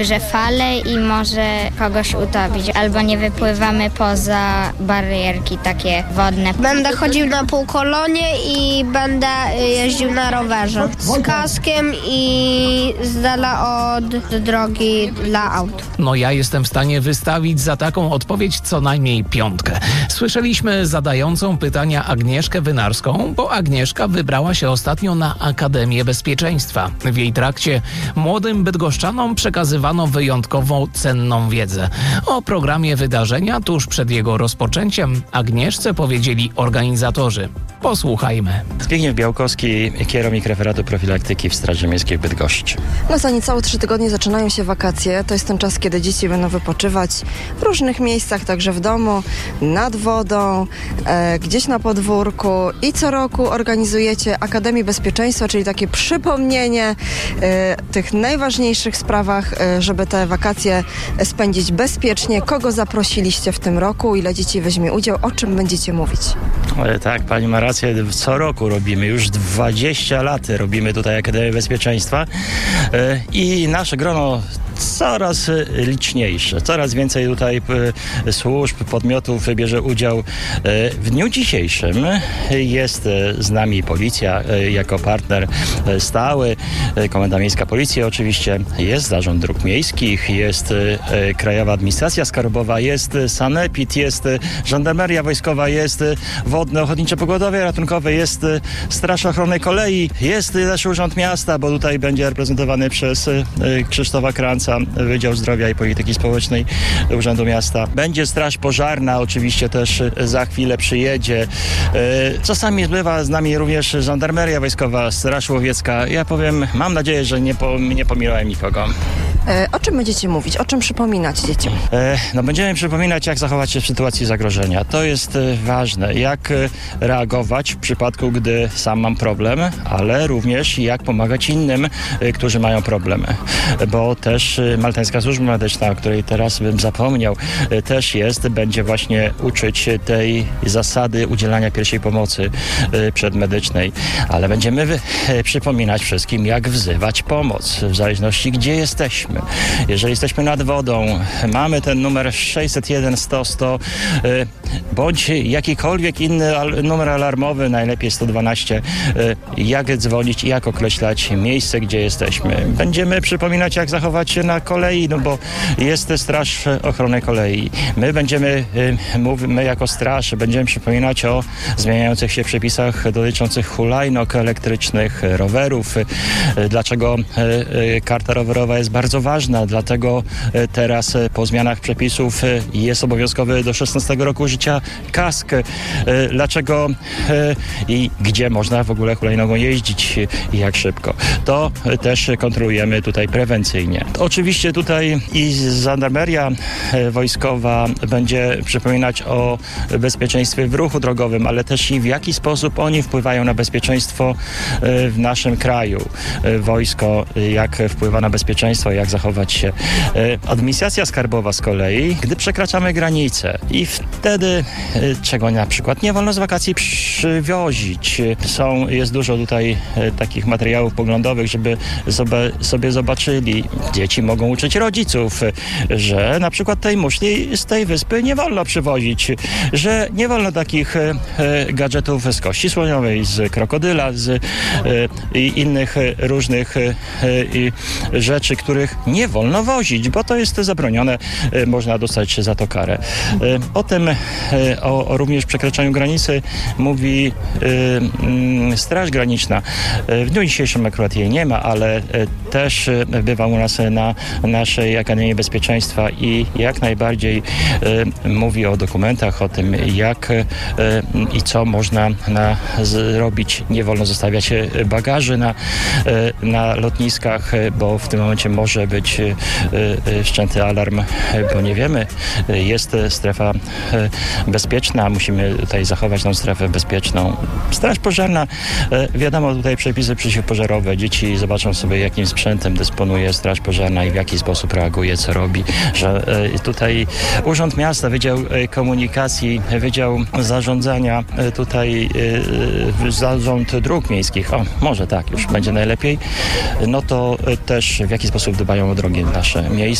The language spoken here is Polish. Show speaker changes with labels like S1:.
S1: że fale i może kogoś utopić, albo nie wypływamy poza barierki takie wodne.
S2: Będę chodził na półkolonie i będę jeździł na rowerze z kaskiem i z dala od drogi dla aut.
S3: No ja jestem w stanie wystawić za taką odpowiedź co najmniej 5. Słyszeliśmy zadającą pytania Agnieszkę Wynarską, bo Agnieszka wybrała się ostatnio na Akademię Bezpieczeństwa. W jej trakcie młodym bydgoszczanom przekazywano wyjątkowo cenną wiedzę. O programie wydarzenia tuż przed jego rozpoczęciem Agnieszce powiedzieli organizatorzy. Posłuchajmy.
S4: Zbigniew Białkowski, kierownik referatu profilaktyki w Straży Miejskiej w Bydgoszczy.
S5: No za niecałe 3 tygodnie zaczynają się wakacje. To jest ten czas, kiedy dzieci będą wypoczywać w różnych miejscach, także w domu, nad wodą, gdzieś na podwórku. I co roku organizujecie Akademię Bezpieczeństwa, czyli takie przypomnienie tych najważniejszych sprawach, żeby te wakacje spędzić bezpiecznie. Kogo zaprosiliście w tym roku? Ile dzieci weźmie udział? O czym będziecie mówić?
S4: Tak, pani ma rację. Co roku robimy. Już 20 lat robimy tutaj Akademię Bezpieczeństwa i nasze grono coraz liczniejsze. Coraz więcej tutaj służb, podmiotów bierze udział. W dniu dzisiejszym jest z nami policja jako partner stały, Komenda Miejska Policji oczywiście, jest Zarząd Dróg Miejskich, jest Krajowa Administracja Skarbowa, jest Sanepid, jest Żandarmeria Wojskowa, jest Wodne Ochotnicze Pogotowie Ratunkowe, jest Straż Ochrony Kolei, jest też Urząd Miasta, bo tutaj będzie reprezentowany przez Krzysztofa Kranca, Wydział Zdrowia i Polityki Społecznej Urzędu Miasta. Będzie Straż Pożarna, oczywiście też za chwilę przyjedzie. Czasami bywa z nami również Żandarmeria Wojskowa, Straż Łowiecka. Ja powiem, mam nadzieję, że nie pomijałem nikogo.
S5: O czym będziecie mówić? O czym przypominać dzieciom?
S4: Będziemy przypominać, jak zachować się w sytuacji zagrożenia. To jest ważne. Jak reagować w przypadku, gdy sam mam problem, ale również jak pomagać innym, którzy mają problemy. Bo też Maltańska Służba Medyczna, o której teraz bym zapomniał, też będzie właśnie uczyć tej zasady udzielania pierwszej pomocy przedmedycznej. Ale będziemy przypominać wszystkim, jak wzywać pomoc, w zależności gdzie jesteśmy. Jeżeli jesteśmy nad wodą, mamy ten numer 601 100 100 bądź jakikolwiek inny numer alarmowy, najlepiej 112, jak dzwonić i jak określać miejsce, gdzie jesteśmy. Będziemy przypominać, jak zachować się na kolei, bo jest Straż Ochrony Kolei. My jako straż będziemy przypominać o zmieniających się przepisach dotyczących hulajnóg elektrycznych, rowerów. Dlaczego karta rowerowa jest bardzo ważna, dlatego teraz po zmianach przepisów jest obowiązkowy do 16 roku życia kask. Dlaczego i gdzie można w ogóle hulajnogą jeździć i jak szybko. To też kontrolujemy tutaj prewencyjnie. Oczywiście tutaj i Żandarmeria Wojskowa będzie przypominać o bezpieczeństwie w ruchu drogowym, ale też i w jaki sposób oni wpływają na bezpieczeństwo w naszym kraju. Wojsko, jak wpływa na bezpieczeństwo, jak zachować się. Administracja skarbowa z kolei, gdy przekraczamy granicę i wtedy, czego na przykład nie wolno z wakacji przywozić. Jest dużo tutaj takich materiałów poglądowych, żeby sobie zobaczyli. Dzieci mogą uczyć rodziców, że na przykład tej muszli z tej wyspy nie wolno przywozić, że nie wolno takich gadżetów z kości słoniowej, z krokodyla, i innych różnych rzeczy, których nie wolno wozić, bo to jest zabronione, można dostać za to karę. O tym, o również przekraczaniu granicy mówi Straż Graniczna. W dniu dzisiejszym akurat jej nie ma, ale też bywa u nas na naszej Akademii Bezpieczeństwa i jak najbardziej mówi o dokumentach, o tym jak i co można zrobić. Nie wolno zostawiać bagaży na lotniskach, bo w tym momencie może być wszczęty alarm, bo nie wiemy. Jest strefa bezpieczna, musimy tutaj zachować tą strefę bezpieczną. Straż Pożarna, wiadomo, tutaj przepisy przeciwpożarowe. Dzieci zobaczą sobie, jakim sprzętem dysponuje Straż Pożarna i w jaki sposób reaguje, co robi, że tutaj Urząd Miasta, Wydział Komunikacji, Wydział Zarządzania, tutaj Zarząd Dróg Miejskich, może tak, już będzie najlepiej, no to też w jaki sposób dbają o drogi nasze miejskie.